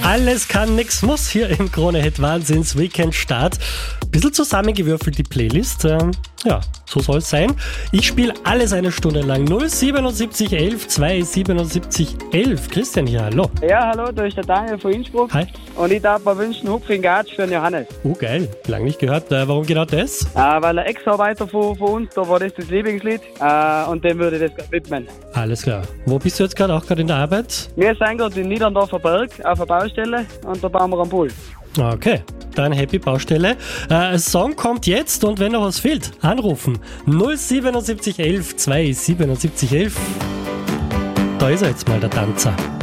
Alles kann, nix muss hier im Krone-Hit Wahnsinns Weekend Start. Bisschen zusammengewürfelt die Playlist. Ja, so soll es sein. Ich spiele alles eine Stunde lang. 07711 27711. Christian hier, hallo. Ja, hallo, da ist der Daniel von Innsbruck. Hi. Und ich darf mir wünschen, Hupf in Gatsch für den Johannes. Oh, geil. Lang nicht gehört. Warum genau das? Weil ein Ex-Arbeiter von uns, da war das Lieblingslied. Und dem würde ich das widmen. Alles klar. Wo bist du jetzt gerade? Auch gerade in der Arbeit? Wir sind gerade in Niederndorfer Berg auf der Baustelle und da bauen wir einen Pool. Okay, dann Happy Baustelle. Song kommt jetzt und wenn noch was fehlt, anrufen. 07711 27711. Da ist er jetzt mal, der Tanzer.